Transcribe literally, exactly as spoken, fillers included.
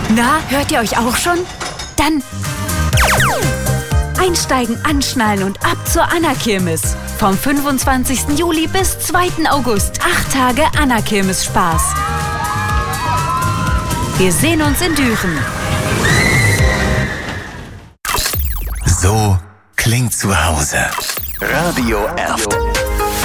Na, hört ihr euch auch schon? Dann einsteigen, anschnallen und ab zur Anna-Kirmes. Vom fünfundzwanzigsten Juli bis zweiten August. Acht Tage Anna-Kirmes-Spaß. Wir sehen uns in Düren. So klingt zu Hause. Radio Erft.